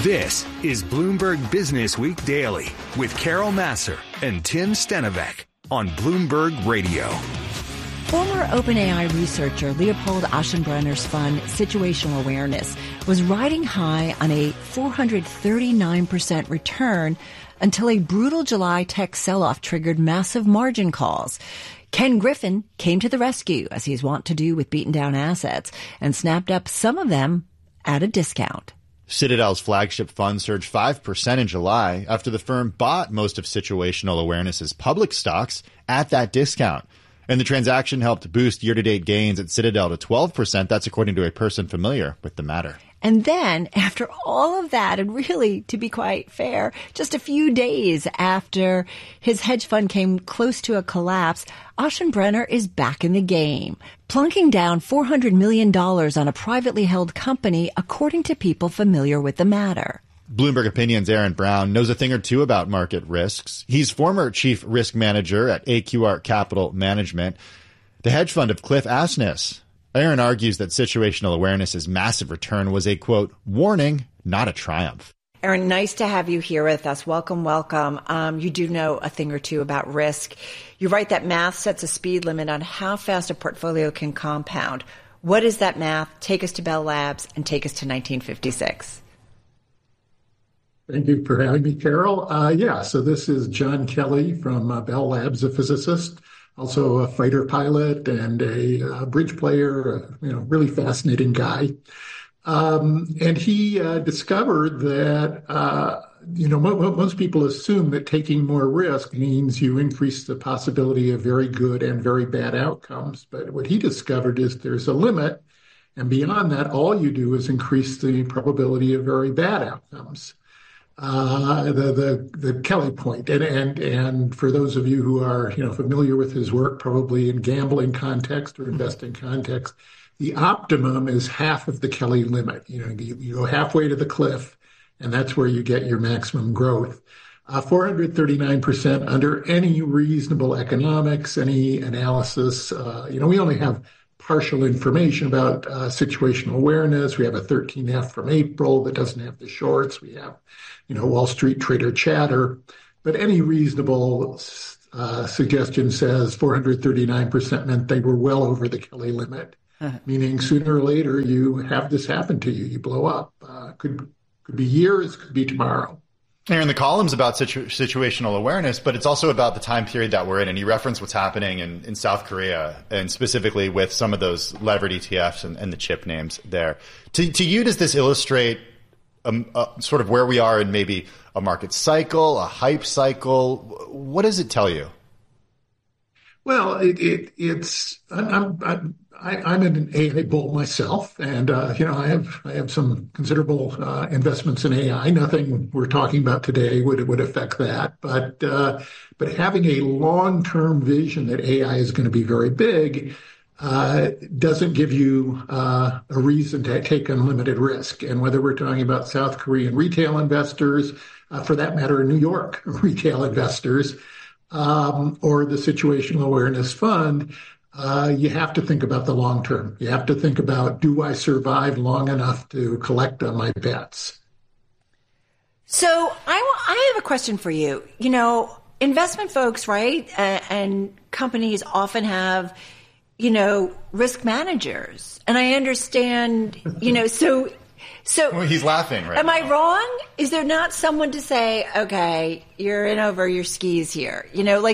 This is Bloomberg Business Week Daily with Carol Massar and Tim Stenovec on Bloomberg Radio. Former OpenAI researcher Leopold Aschenbrenner's fund, Situational Awareness, was riding high on a 439% return until a brutal July tech sell-off triggered massive margin calls. Ken Griffin came to the rescue, as he's wont to do with beaten-down assets, and snapped up some of them at a discount. Citadel's flagship fund surged 5% in July after the firm bought most of Situational Awareness's public stocks at that discount. And the transaction helped boost year-to-date gains at Citadel to 12%. That's according to a person familiar with the matter. And then, after all of that, and really, to be quite fair, just a few days after his hedge fund came close to a collapse, Aschenbrenner is back in the game, plunking down $400 million on a privately held company, according to people familiar with the matter. Bloomberg Opinion's Aaron Brown knows a thing or two about market risks. He's former chief risk manager at AQR Capital Management, the hedge fund of Cliff Asness. Aaron argues that Situational Awareness's massive return was a, quote, warning, not a triumph. Aaron, nice to have you here with us. Welcome, welcome. You do know a thing or two about risk. You're right that math sets a speed limit on how fast a portfolio can compound. What is that math? Take us to Bell Labs and take us to 1956. Thank you for having me, Carol. So this is John Kelly from Bell Labs, a physicist, also a fighter pilot and a bridge player, really fascinating guy. And he discovered that, most people assume that taking more risk means you increase the possibility of very good and very bad outcomes. But what he discovered is there's a limit. And beyond that, all you do is increase the probability of very bad outcomes. The Kelly point, and for those of you who are familiar with his work, probably in gambling context or investing context, the optimum is half of the Kelly limit. You go halfway to the cliff, and that's where you get your maximum growth. 439% under any reasonable economics, any analysis. We only have partial information about situational awareness. We have a 13F from April that doesn't have the shorts. We have, Wall Street trader chatter. But any reasonable suggestion says 439% meant they were well over the Kelly limit, meaning sooner or later you have this happen to you. You blow up. Could be years, could be tomorrow. Aaron, the column's about situational awareness, but it's also about the time period that we're in. And you reference what's happening in South Korea, and specifically with some of those levered ETFs and the chip names there. To you, does this illustrate sort of where we are in maybe a market cycle, a hype cycle? What does it tell you? Well, I'm an AI bull myself, and I have some considerable investments in AI. Nothing we're talking about today would affect that, but having a long-term vision that AI is going to be very big doesn't give you a reason to take unlimited risk. And whether we're talking about South Korean retail investors, for that matter, New York retail investors, or the Situational Awareness Fund, you have to think about the long term. You have to think about, do I survive long enough to collect on my bets? So I have a question for you. Investment folks, right, and companies often have, risk managers. And I understand, so well, he's laughing, right? Am I wrong? Is there not someone to say, okay, you're in over your skis here?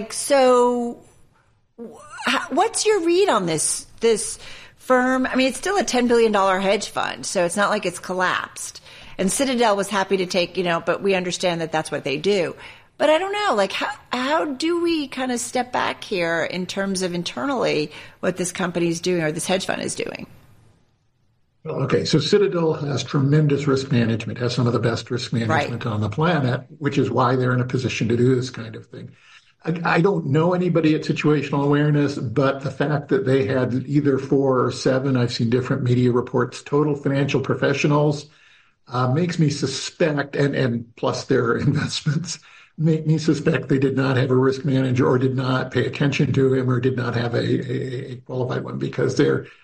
What's your read on this firm? I mean, it's still a $10 billion hedge fund, so it's not like it's collapsed. And Citadel was happy to take, but we understand that that's what they do. But I don't know, how do we kind of step back here in terms of internally what this company is doing or this hedge fund is doing? Okay, so Citadel has tremendous risk management, has some of the best risk management on the planet, which is why they're in a position to do this kind of thing. I don't know anybody at Situational Awareness, but the fact that they had either 4 or 7, I've seen different media reports, total financial professionals, makes me suspect, and plus their investments, make me suspect they did not have a risk manager or did not pay attention to him or did not have a qualified one, because they're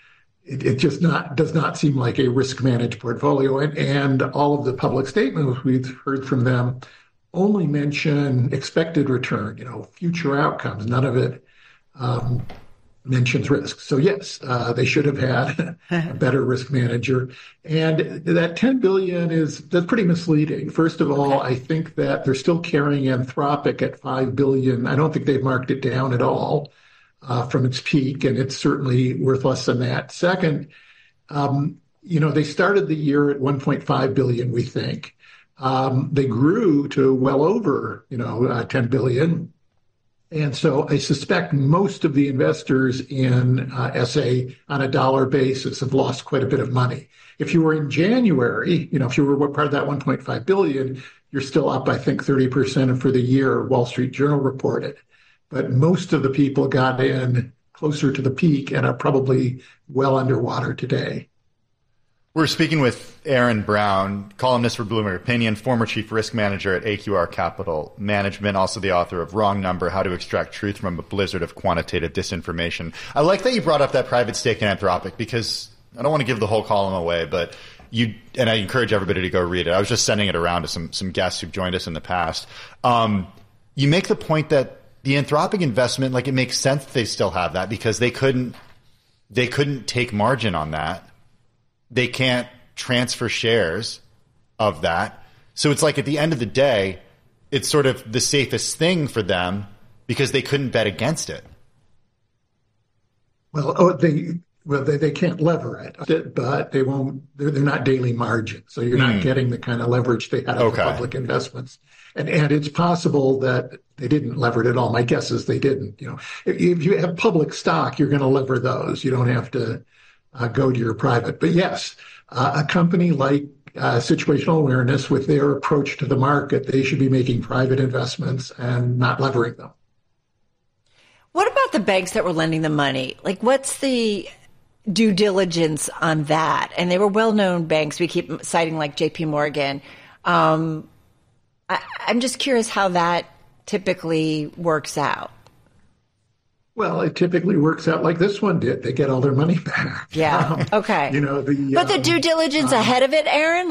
it just does not seem like a risk managed portfolio. And all of the public statements we've heard from them only mention expected return, future outcomes. None of it mentions risk. So yes, they should have had a better risk manager. And that $10 billion that's pretty misleading. First of all, I think that they're still carrying Anthropic at $5 billion. I don't think they've marked it down at all from its peak, and it's certainly worth less than that. Second, they started the year at $1.5 billion, we think. They grew to well over, $10 billion. And so I suspect most of the investors in SA on a dollar basis have lost quite a bit of money. If you were in January, if you were part of that 1.5 billion, you're still up, I think, 30% for the year, Wall Street Journal reported. But most of the people got in closer to the peak and are probably well underwater today. We're speaking with Aaron Brown, columnist for Bloomberg Opinion, former chief risk manager at AQR Capital Management, also the author of Wrong Number, How to Extract Truth from a Blizzard of Quantitative Disinformation. I like that you brought up that private stake in Anthropic, because I don't want to give the whole column away, but and I encourage everybody to go read it. I was just sending it around to some guests who've joined us in the past. You make the point that the Anthropic investment, it makes sense that they still have that, because they couldn't take margin on that. They can't transfer shares of that. So it's like at the end of the day, it's sort of the safest thing for them because they couldn't bet against it. They can't lever it, but they won't. They're not daily margin, so you're not getting the kind of leverage they had on the public investments. And it's possible that they didn't lever it at all. My guess is they didn't. If you have public stock, you're going to lever those. You don't have to go to your private. But yes, a company like Situational Awareness, with their approach to the market, they should be making private investments and not levering them. What about the banks that were lending the money? What's the due diligence on that? And they were well-known banks. We keep citing JP Morgan. I'm just curious how that typically works out. Well, it typically works out like this one did. They get all their money back. Yeah. Okay. But the due diligence ahead of it, Aaron,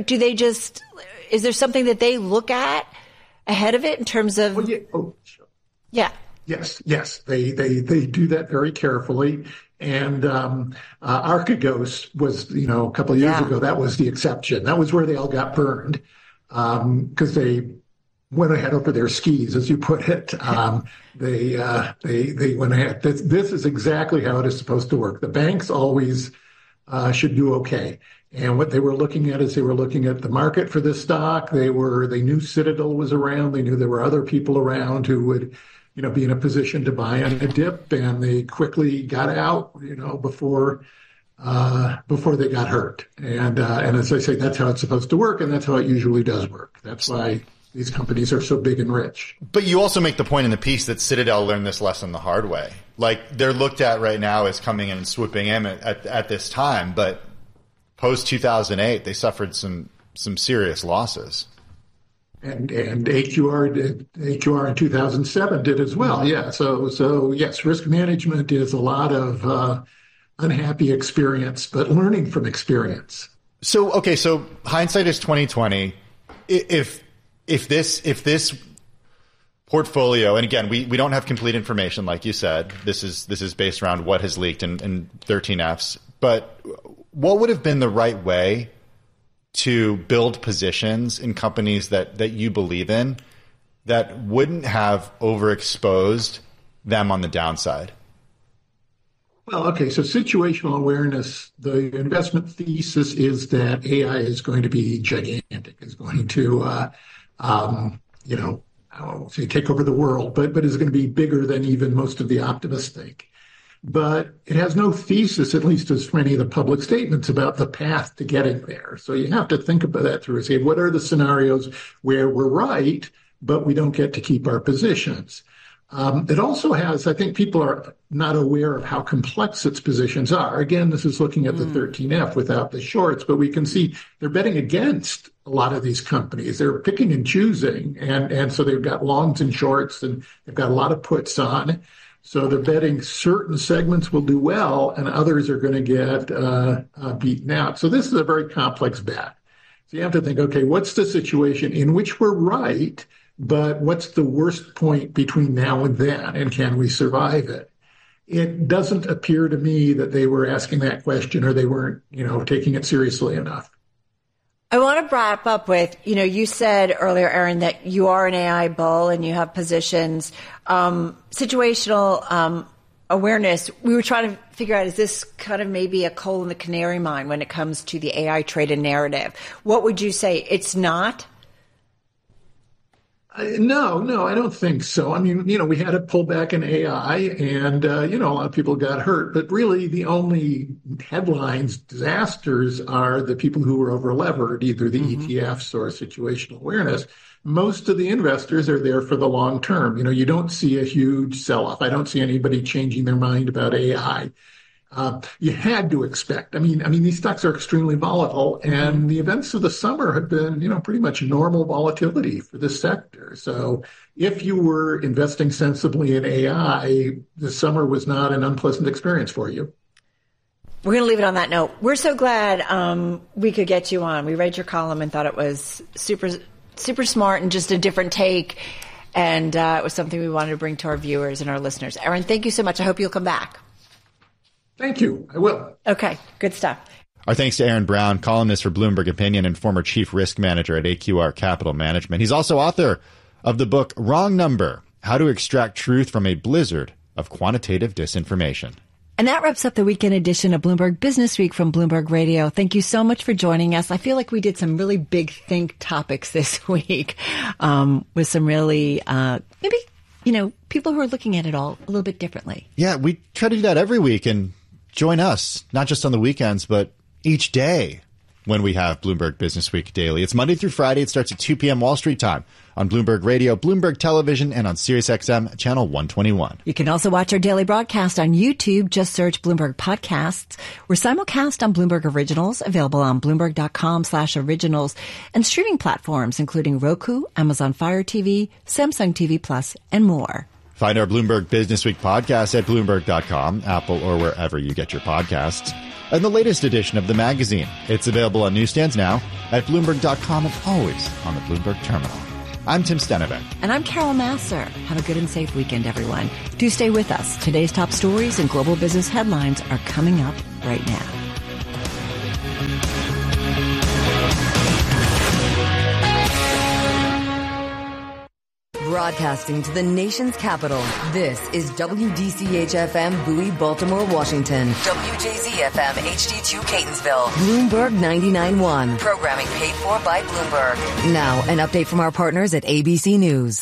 is there something that they look at ahead of it in terms of? Well, yeah. Oh, sure. Yeah. Yes. They do that very carefully. And Archegos was, a couple of years ago, that was the exception. That was where they all got burned because they went ahead over their skis, as you put it. They went ahead. This is exactly how it is supposed to work. The banks always should do okay. And what they were looking at is they were looking at the market for this stock. They knew Citadel was around. They knew there were other people around who would, be in a position to buy on a dip, and they quickly got out, before they got hurt. And as I say, that's how it's supposed to work, and that's how it usually does work. That's why these companies are so big and rich. But you also make the point in the piece that Citadel learned this lesson the hard way. They're looked at right now as coming in and swooping in at this time, but post 2008, they suffered some serious losses. And AQR in 2007 did as well. Yeah. So yes, risk management is a lot of unhappy experience, but learning from experience. So hindsight is 2020. If this portfolio, and again, we don't have complete information, like you said, this is based around what has leaked in 13Fs, but what would have been the right way to build positions in companies that you believe in that wouldn't have overexposed them on the downside? Well, okay, so situational awareness, the investment thesis is that AI is going to be gigantic, is going to, I won't say take over the world, but is going to be bigger than even most of the optimists think. But it has no thesis, at least as many of the public statements, about the path to getting there. So you have to think about that through and say, what are the scenarios where we're right, but we don't get to keep our positions? It also has, I think people are not aware of how complex its positions are. Again, this is looking at the 13F without the shorts, but we can see they're betting against a lot of these companies. They're picking and choosing. And so they've got longs and shorts, and they've got a lot of puts on. So they're betting certain segments will do well and others are going to get beaten out. So this is a very complex bet. So you have to think, okay, what's the situation in which we're right, but what's the worst point between now and then, and can we survive it? It doesn't appear to me that they were asking that question or they weren't, taking it seriously enough. I want to wrap up with, you said earlier, Aaron, that you are an AI bull and you have positions. Situational awareness, we were trying to figure out, is this kind of maybe a coal in the canary mine when it comes to the AI traded narrative? What would you say? It's not? No, I don't think so. I mean, we had a pullback in AI and, a lot of people got hurt. But really, the only headlines, disasters, are the people who were over-levered, either the ETFs or situational awareness. Most of the investors are there for the long term. You don't see a huge sell-off. I don't see anybody changing their mind about AI. You had to expect. I mean, these stocks are extremely volatile, and the events of the summer have been, pretty much normal volatility for this sector. So if you were investing sensibly in AI, the summer was not an unpleasant experience for you. We're going to leave it on that note. We're so glad we could get you on. We read your column and thought it was super, super smart and just a different take. And it was something we wanted to bring to our viewers and our listeners. Aaron, thank you so much. I hope you'll come back. Thank you. I will. Okay. Good stuff. Our thanks to Aaron Brown, columnist for Bloomberg Opinion and former chief risk manager at AQR Capital Management. He's also author of the book Wrong Number: How to Extract Truth from a Blizzard of Quantitative Disinformation. And that wraps up the weekend edition of Bloomberg Business Week from Bloomberg Radio. Thank you so much for joining us. I feel like we did some really big think topics this week with some really, maybe, people who are looking at it all a little bit differently. Yeah, we try to do that every week, and join us, not just on the weekends, but each day when we have Bloomberg Business Week Daily. It's Monday through Friday. It starts at 2 p.m. Wall Street time on Bloomberg Radio, Bloomberg Television, and on SiriusXM Channel 121. You can also watch our daily broadcast on YouTube. Just search Bloomberg Podcasts. We're simulcast on Bloomberg Originals, available on Bloomberg.com/originals, and streaming platforms including Roku, Amazon Fire TV, Samsung TV Plus, and more. Find our Bloomberg Business Week podcast at Bloomberg.com, Apple, or wherever you get your podcasts. And the latest edition of the magazine. It's available on newsstands now at Bloomberg.com and always on the Bloomberg Terminal. I'm Tim Stenivek. And I'm Carol Massar. Have a good and safe weekend, everyone. Do stay with us. Today's top stories and global business headlines are coming up right now. Broadcasting to the nation's capital, this is WDCH-FM Bowie, Baltimore, Washington. WJZ-FM HD2 Catonsville. Bloomberg 99.1. Programming paid for by Bloomberg. Now, an update from our partners at ABC News.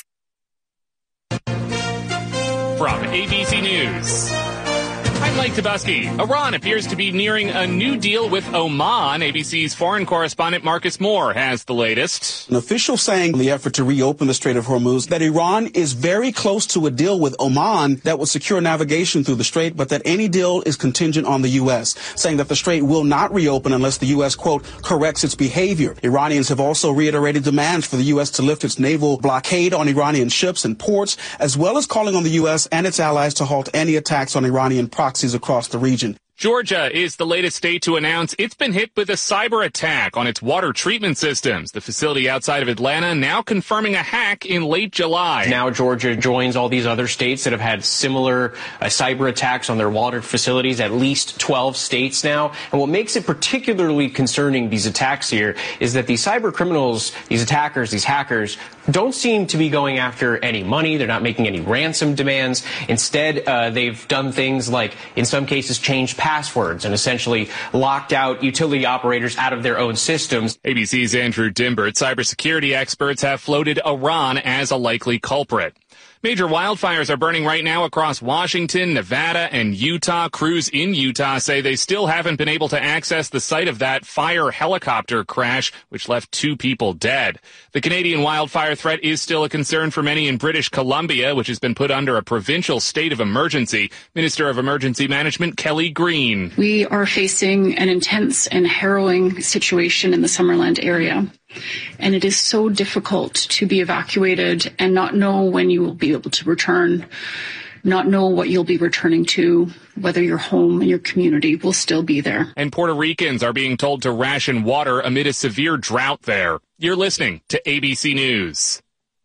From ABC News, I'm Mike Tabusky. Iran appears to be nearing a new deal with Oman. ABC's foreign correspondent Marcus Moore has the latest. An official saying in the effort to reopen the Strait of Hormuz that Iran is very close to a deal with Oman that will secure navigation through the strait, but that any deal is contingent on the U.S., saying that the strait will not reopen unless the U.S., quote, corrects its behavior. Iranians have also reiterated demands for the U.S. to lift its naval blockade on Iranian ships and ports, as well as calling on the U.S. and its allies to halt any attacks on Iranian proxies across the region. Georgia is the latest state to announce it's been hit with a cyber attack on its water treatment systems. The facility outside of Atlanta now confirming a hack in late July. Now Georgia joins all these other states that have had similar cyber attacks on their water facilities, at least 12 states now. And what makes it particularly concerning, these attacks here, is that these cyber criminals, these attackers, these hackers, don't seem to be going after any money. They're not making any ransom demands. Instead, they've done things like, in some cases, change passwords and essentially locked out utility operators out of their own systems. ABC's Andrew Dimbert. Cybersecurity experts have floated Iran as a likely culprit. Major wildfires are burning right now across Washington, Nevada, and Utah. Crews in Utah say they still haven't been able to access the site of that fire helicopter crash, which left 2 people dead. The Canadian wildfire threat is still a concern for many in British Columbia, which has been put under a provincial state of emergency. Minister of Emergency Management Kelly Green. We are facing an intense and harrowing situation in the Summerland area. And it is so difficult to be evacuated and not know when you will be able to return not know what you'll be returning to, whether your home and your community will still be there. And Puerto Ricans are being told to ration water amid a severe drought there. You're listening to ABC News.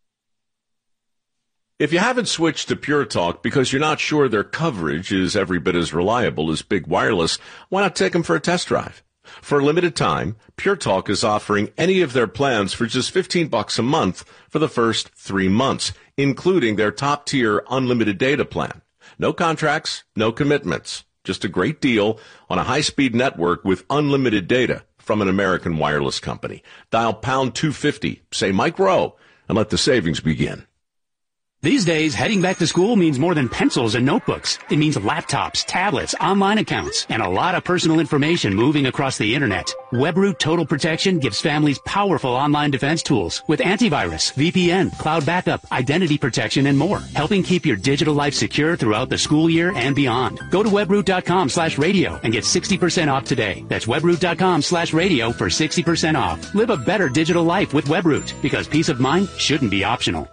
If you haven't switched to Pure Talk because you're not sure their coverage is every bit as reliable as Big Wireless, why not take them for a test drive? For a limited time, Pure Talk is offering any of their plans for just $15 a month for the first 3 months, including their top-tier unlimited data plan. No contracts, no commitments. Just a great deal on a high-speed network with unlimited data from an American wireless company. Dial pound 250, say Mike Rowe, and let the savings begin. These days, heading back to school means more than pencils and notebooks. It means laptops, tablets, online accounts, and a lot of personal information moving across the internet. WebRoot Total Protection gives families powerful online defense tools with antivirus, VPN, cloud backup, identity protection, and more, helping keep your digital life secure throughout the school year and beyond. Go to webroot.com/radio and get 60% off today. That's webroot.com/radio for 60% off. Live a better digital life with WebRoot, because peace of mind shouldn't be optional.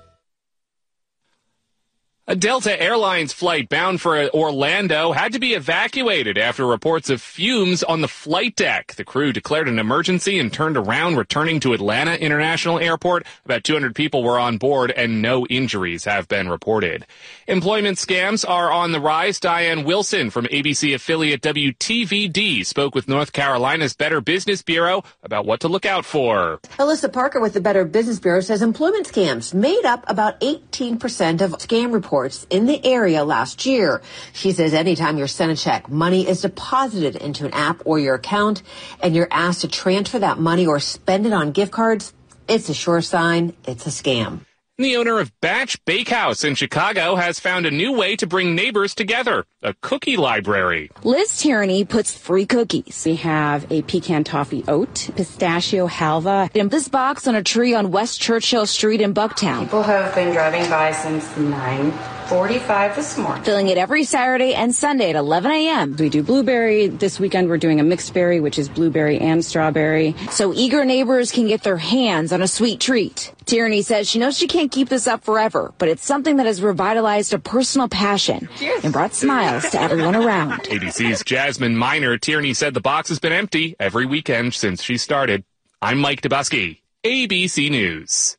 A Delta Airlines flight bound for Orlando had to be evacuated after reports of fumes on the flight deck. The crew declared an emergency and turned around, returning to Atlanta International Airport. About 200 people were on board, and no injuries have been reported. Employment scams are on the rise. Diane Wilson from ABC affiliate WTVD spoke with North Carolina's Better Business Bureau about what to look out for. Alyssa Parker with the Better Business Bureau says employment scams made up about 18% of scam reports in the area last year. She says anytime you're sent a check, money is deposited into an app or your account, and you're asked to transfer that money or spend it on gift cards, it's a sure sign it's a scam. The owner of Batch Bakehouse in Chicago has found a new way to bring neighbors together, a cookie library. Liz Tierney puts free cookies. We have a pecan toffee oat, pistachio halva, and this box on a tree on West Churchill Street in Bucktown. People have been driving by since 9:45 this morning. Filling it every Saturday and Sunday at 11 a.m. We do blueberry. This weekend we're doing a mixed berry, which is blueberry and strawberry. So eager neighbors can get their hands on a sweet treat. Tierney says she knows she can't keep this up forever, but it's something that has revitalized a personal passion and brought smiles to everyone around. ABC's Jasmine Miner. Tierney said the box has been empty every weekend since she started. I'm Mike Dubusky, ABC News.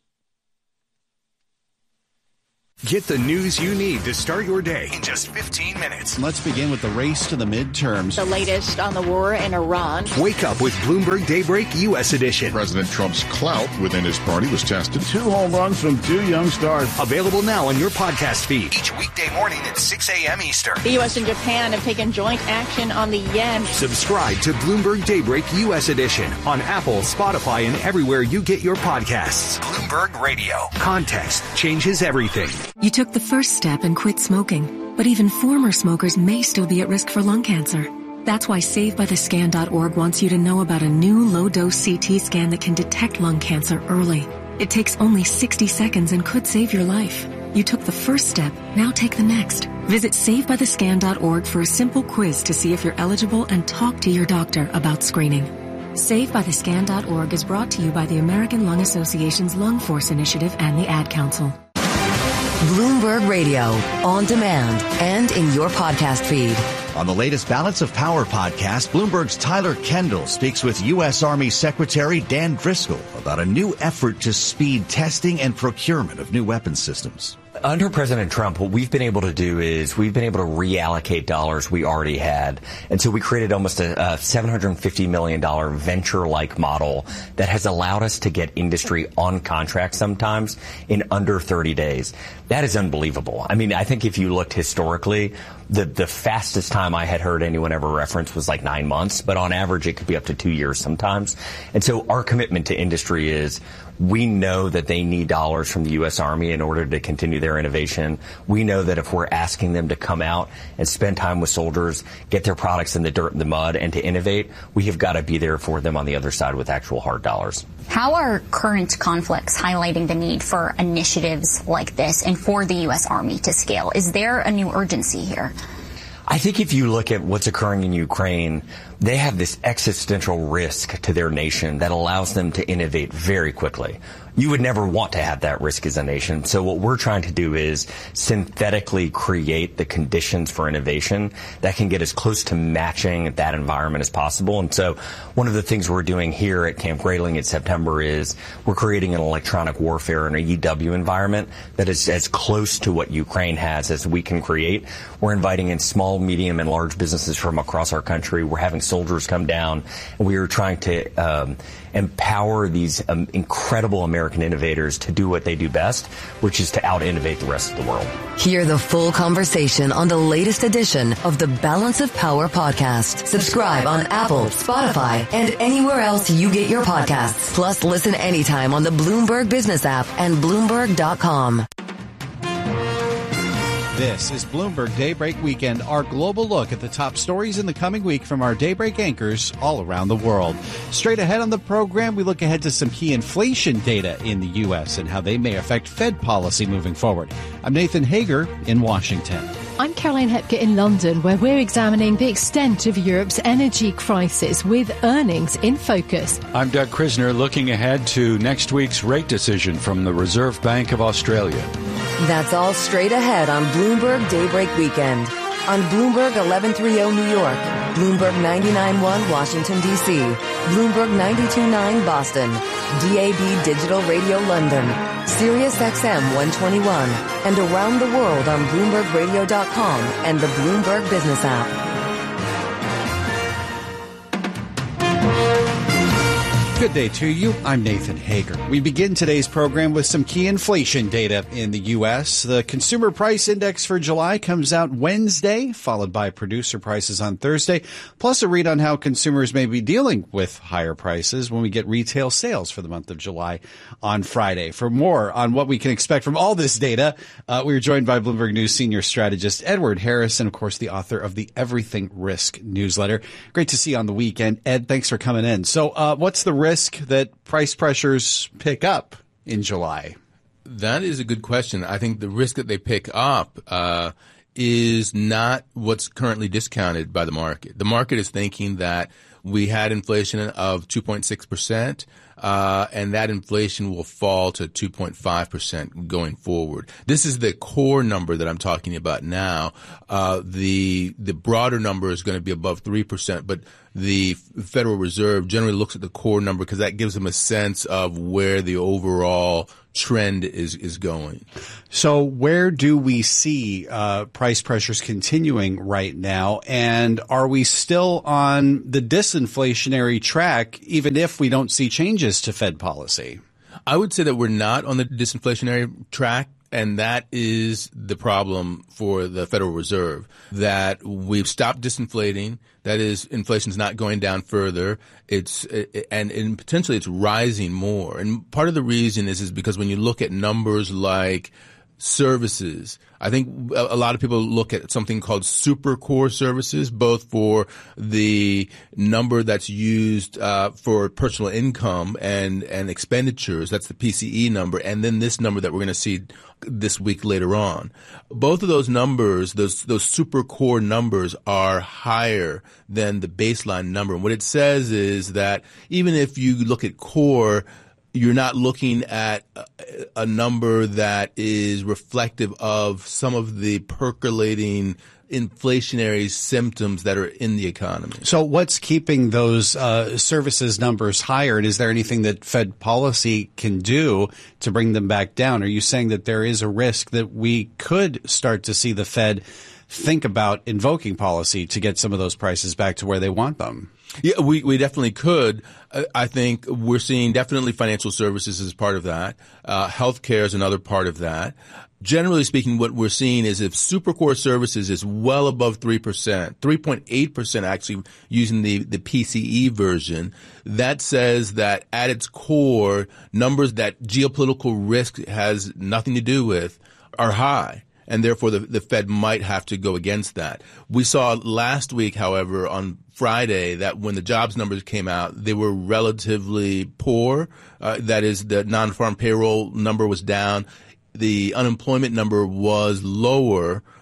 Get the news you need to start your day in just 15 minutes. Let's begin with the race to the midterms. The latest on the war in Iran. Wake up with Bloomberg Daybreak U.S. edition. President Trump's clout within his party was tested. 2 home runs from 2 young stars. Available now on your podcast feed. Each weekday morning at 6 a.m. Eastern. The U.S. and Japan have taken joint action on the yen. Subscribe to Bloomberg Daybreak U.S. edition on Apple, Spotify, and everywhere you get your podcasts. Bloomberg Radio. Context changes everything. You took the first step and quit smoking, but even former smokers may still be at risk for lung cancer. That's why SaveByTheScan.org wants you to know about a new low-dose CT scan that can detect lung cancer early. It takes only 60 seconds and could save your life. You took the first step, now take the next. Visit SaveByTheScan.org for a simple quiz to see if you're eligible and talk to your doctor about screening. SaveByTheScan.org is brought to you by the American Lung Association's Lung Force Initiative and the Ad Council. Bloomberg Radio, on demand and in your podcast feed. On the latest Balance of Power podcast, Bloomberg's Tyler Kendall speaks with U.S. Army Secretary Dan Driscoll about a new effort to speed testing and procurement of new weapons systems. Under President Trump, what we've been able to do is we've been able to reallocate dollars we already had. And so we created almost a $750 million venture-like model that has allowed us to get industry on contract sometimes in under 30 days. That is unbelievable. I mean, I think if you looked historically, the fastest time I had heard anyone ever reference was like 9 months, but on average it could be up to 2 years sometimes. And so our commitment to industry is we know that they need dollars from the U.S. Army in order to continue their innovation. We know that if we're asking them to come out and spend time with soldiers, get their products in the dirt and the mud, and to innovate, we have got to be there for them on the other side with actual hard dollars. How are current conflicts highlighting the need for initiatives like this and for the U.S. Army to scale? Is there a new urgency here? I think if you look at what's occurring in Ukraine, they have this existential risk to their nation that allows them to innovate very quickly. You would never want to have that risk as a nation. So what we're trying to do is synthetically create the conditions for innovation that can get as close to matching that environment as possible. And so one of the things we're doing here at Camp Grayling in September is we're creating an electronic warfare and a EW environment that is as close to what Ukraine has as we can create. We're inviting in small, medium, and large businesses from across our country. We're having soldiers come down, and we are trying to empower these incredible American innovators to do what they do best, which is to out-innovate the rest of the world. Hear the full conversation on the latest edition of the Balance of Power podcast. Subscribe on Apple, Spotify, and anywhere else you get your podcasts. Plus, listen anytime on the Bloomberg Business app and Bloomberg.com. This is Bloomberg Daybreak Weekend, our global look at the top stories in the coming week from our Daybreak anchors all around the world. Straight ahead on the program, we look ahead to some key inflation data in the U.S. and how they may affect Fed policy moving forward. I'm Nathan Hager in Washington. I'm Caroline Hepker in London, where we're examining the extent of Europe's energy crisis with earnings in focus. I'm Doug Krisner, looking ahead to next week's rate decision from the Reserve Bank of Australia. That's all straight ahead on Bloomberg Daybreak Weekend. On Bloomberg 1130 New York, Bloomberg 99.1 Washington, D.C., Bloomberg 92.9 Boston, DAB Digital Radio London, Sirius XM 121, and around the world on BloombergRadio.com and the Bloomberg Business app. Good day to you. I'm Nathan Hager. We begin today's program with some key inflation data in the U.S. The Consumer Price Index for July comes out Wednesday, followed by producer prices on Thursday, plus a read on how consumers may be dealing with higher prices when we get retail sales for the month of July on Friday. For more on what we can expect from all this data, we are joined by Bloomberg News senior strategist Edward Harris and, of course, the author of the Everything Risk newsletter. Great to see you on the weekend. Ed, thanks for coming in. So what's the risk that price pressures pick up in July? That is a good question. I think the risk that they pick up is not what's currently discounted by the market. The market is thinking that we had inflation of 2.6%, and that inflation will fall to 2.5% going forward. This is the core number that I'm talking about now. The broader number is going to be above 3%, but the Federal Reserve generally looks at the core number because that gives them a sense of where the overall trend is going. So where do we see price pressures continuing right now? And are we still on the disinflationary track, even if we don't see changes to Fed policy? I would say that we're not on the disinflationary track. And that is the problem for the Federal Reserve, that we've stopped disinflating. That is, inflation's not going down further. And potentially it's rising more. And part of the reason is because when you look at numbers like services, I think a lot of people look at something called super core services, both for the number that's used for personal income and expenditures. That's the PCE number. And then this number that we're going to see this week later on. Both of those numbers, those super core numbers, are higher than the baseline number. And what it says is that even if you look at core, you're not looking at a number that is reflective of some of the percolating inflationary symptoms that are in the economy. So what's keeping those services numbers higher? And is there anything that Fed policy can do to bring them back down? Are you saying that there is a risk that we could start to see the Fed think about invoking policy to get some of those prices back to where they want them? Yeah, we definitely could. I think we're seeing definitely financial services as part of that. Healthcare is another part of that. Generally speaking, what we're seeing is if supercore services is well above 3%, 3.8% actually using the PCE version, that says that at its core, numbers that geopolitical risk has nothing to do with are high. And therefore, the Fed might have to go against that. We saw last week, however, on Friday, that when the jobs numbers came out, they were relatively poor. That is, the non-farm payroll number was down. The unemployment number was lower,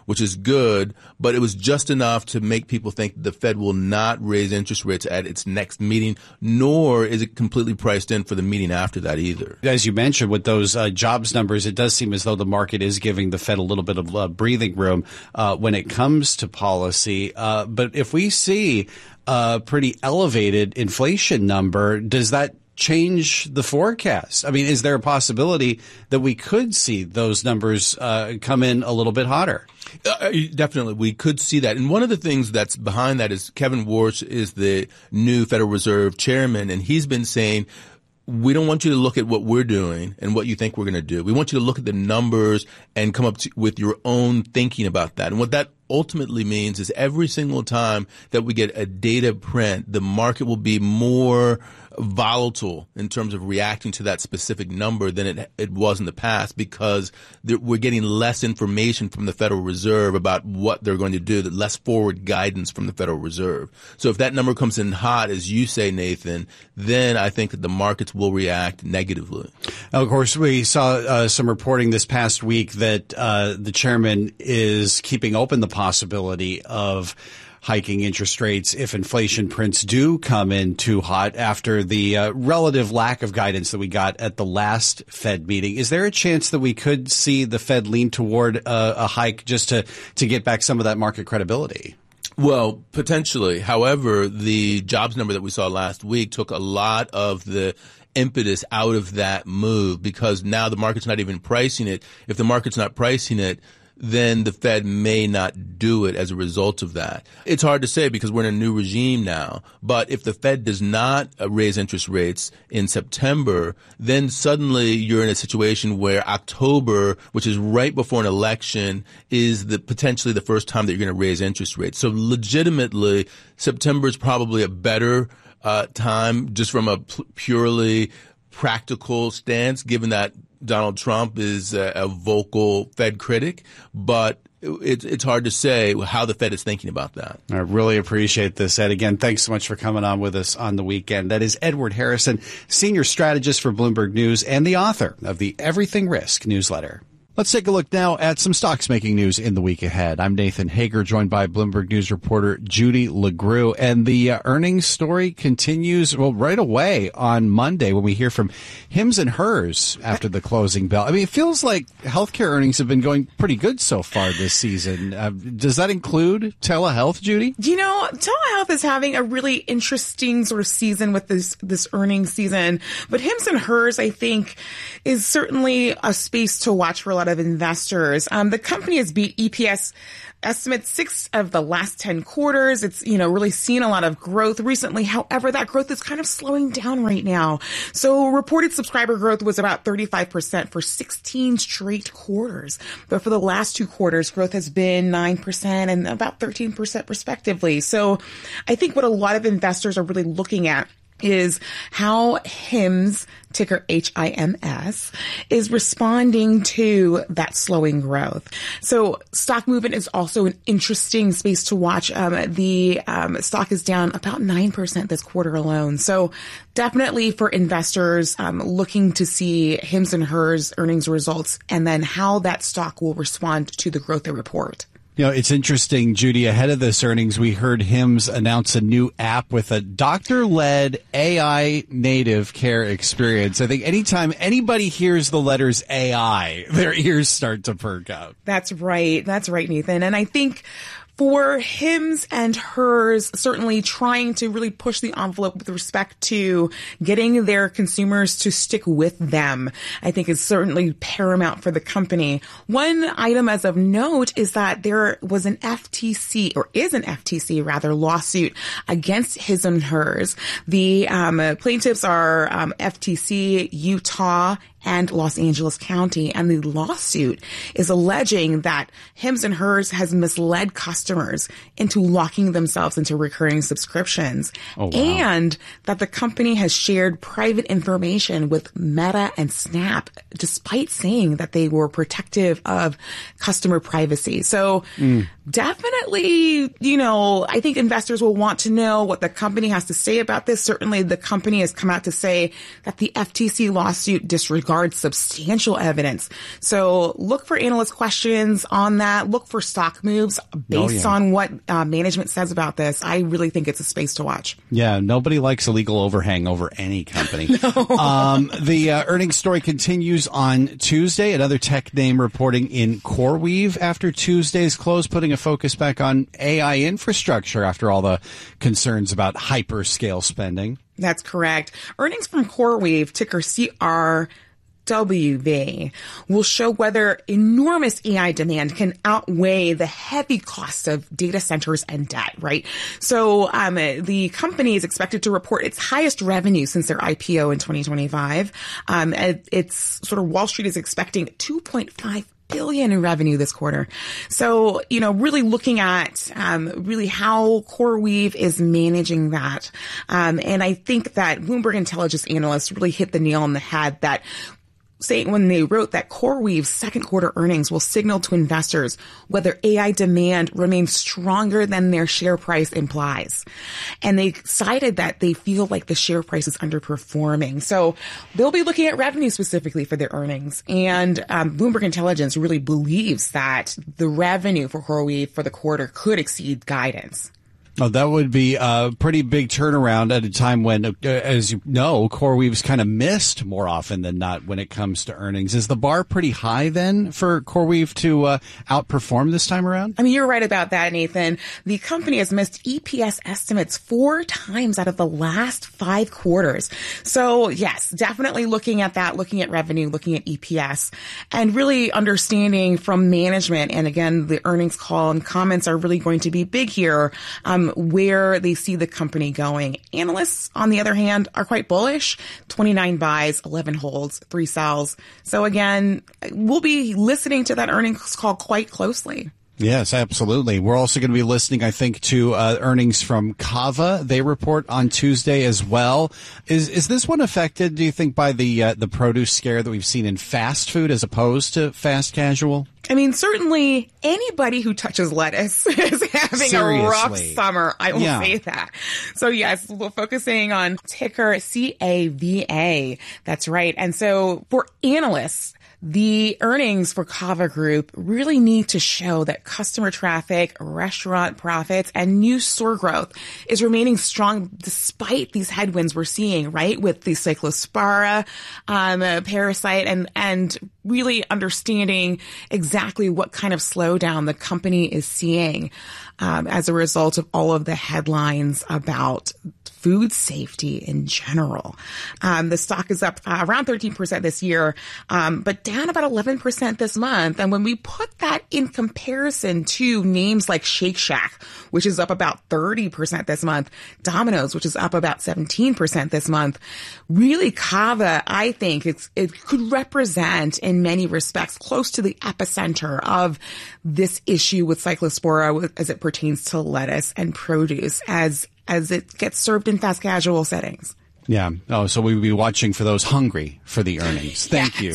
which is good, but it was just enough to make people think the Fed will not raise interest rates at its next meeting, nor is it completely priced in for the meeting after that either. As you mentioned, with those jobs numbers, it does seem as though the market is giving the Fed a little bit of breathing room when it comes to policy. But if we see a pretty elevated inflation number, does that change the forecast? I mean, is there a possibility that we could see those numbers come in a little bit hotter? Definitely, we could see that. And one of the things that's behind that is Kevin Warsh is the new Federal Reserve chairman, and he's been saying, we don't want you to look at what we're doing and what you think we're going to do. We want you to look at the numbers and come up with your own thinking about that. And what that ultimately means is every single time that we get a data print, the market will be more volatile in terms of reacting to that specific number than it was in the past, because we're getting less information from the Federal Reserve about what they're going to do, less forward guidance from the Federal Reserve. So if that number comes in hot, as you say, Nathan, then I think that the markets will react negatively. Of course, we saw some reporting this past week that the chairman is keeping open the possibility of hiking interest rates if inflation prints do come in too hot after the relative lack of guidance that we got at the last Fed meeting. Is there a chance that we could see the Fed lean toward a hike just to get back some of that market credibility? Well, potentially. However, the jobs number that we saw last week took a lot of the impetus out of that move, because now the market's not even pricing it. If the market's not pricing it, then the Fed may not do it as a result of that. It's hard to say because we're in a new regime now. But if the Fed does not raise interest rates in September, then suddenly you're in a situation where October, which is right before an election, is potentially the first time that you're going to raise interest rates. So legitimately, September is probably a better time just from a purely practical stance, given that Donald Trump is a vocal Fed critic, but it's hard to say how the Fed is thinking about that. I really appreciate this, Ed. Again, thanks so much for coming on with us on the weekend. That is Edward Harrison, senior strategist for Bloomberg News and the author of the Everything Risk newsletter. Let's take a look now at some stocks making news in the week ahead. I'm Nathan Hager, joined by Bloomberg News reporter Judy LeGroux. And the earnings story continues, right away on Monday when we hear from Hims and Hers after the closing bell. I mean, it feels like healthcare earnings have been going pretty good so far this season. Does that include telehealth, Judy? You know, telehealth is having a really interesting sort of season with this earnings season. But Hims and Hers, I think, is certainly a space to watch for a lot of investors. The company has beat EPS estimates 6 of the last 10 quarters. It's, really seen a lot of growth recently. However, that growth is kind of slowing down right now. So reported subscriber growth was about 35% for 16 straight quarters. But for the last 2 quarters, growth has been 9% and about 13% respectively. So I think what a lot of investors are really looking at is how Hims, ticker HIMS, is responding to that slowing growth. So stock movement is also an interesting space to watch. The stock is down about 9% this quarter alone. So definitely for investors looking to see Hims and Hers earnings results and then how that stock will respond to the growth they report. It's interesting, Judy, ahead of this earnings, we heard Hims announce a new app with a doctor-led AI native care experience. I think anytime anybody hears the letters AI, their ears start to perk up. That's right. That's right, Nathan. And I think for Hims and Hers, certainly trying to really push the envelope with respect to getting their consumers to stick with them, I think is certainly paramount for the company. One item as of note is that there was an FTC lawsuit against Hims and Hers. The plaintiffs are FTC, Utah, and Los Angeles County. And the lawsuit is alleging that Hims and Hers has misled customers into locking themselves into recurring subscriptions. Oh, wow. And that the company has shared private information with Meta and Snap, despite saying that they were protective of customer privacy. So definitely, I think investors will want to know what the company has to say about this. Certainly the company has come out to say that the FTC lawsuit disregards guard substantial evidence. So look for analyst questions on that. Look for stock moves based on what management says about this. I really think it's a space to watch. Yeah, nobody likes a legal overhang over any company. The earnings story continues on Tuesday. Another tech name reporting in CoreWeave after Tuesday's close, putting a focus back on AI infrastructure after all the concerns about hyperscale spending. That's correct. Earnings from CoreWeave, ticker CRWV, will show whether enormous AI demand can outweigh the heavy cost of data centers and debt, right? So the company is expected to report its highest revenue since their IPO in 2025. It's sort of Wall Street is expecting $2.5 billion in revenue this quarter. So, really looking at really how CoreWeave is managing that. And I think that Bloomberg Intelligence analysts really hit the nail on the head that saying when they wrote that CoreWeave's second quarter earnings will signal to investors whether AI demand remains stronger than their share price implies. And they cited that they feel like the share price is underperforming. So they'll be looking at revenue specifically for their earnings. And Bloomberg Intelligence really believes that the revenue for CoreWeave for the quarter could exceed guidance. Oh, that would be a pretty big turnaround at a time when, as you know, CoreWeave's kind of missed more often than not when it comes to earnings. Is the bar pretty high then for CoreWeave to outperform this time around? I mean, you're right about that, Nathan. The company has missed EPS estimates 4 times out of the last 5 quarters. So yes, definitely looking at that, looking at revenue, looking at EPS, and really understanding from management. And again, the earnings call and comments are really going to be big here. Where they see the company going. Analysts, on the other hand, are quite bullish. 29 buys, 11 holds, 3 sells. So again, we'll be listening to that earnings call quite closely. Yes, absolutely. We're also going to be listening, I think, to earnings from Kava. They report on Tuesday as well. Is this one affected, do you think, by the produce scare that we've seen in fast food as opposed to fast casual? I mean, certainly anybody who touches lettuce is having a rough summer. I will say that. So yes, we're focusing on ticker CAVA. That's right. And so for analysts, the earnings for Kava Group really need to show that customer traffic, restaurant profits, and new store growth is remaining strong despite these headwinds we're seeing, right? With the Cyclospora parasite and really understanding exactly what kind of slowdown the company is seeing as a result of all of the headlines about food safety in general. The stock is up around 13% this year, but down about 11% this month. And when we put that in comparison to names like Shake Shack, which is up about 30% this month, Domino's, which is up about 17% this month, really Kava, I think it could represent in many respects close to the epicenter of this issue with Cyclospora as it pertains to lettuce and produce as it gets served in fast casual settings. Yeah. Oh, so we'll be watching for those hungry for the earnings. Thank you.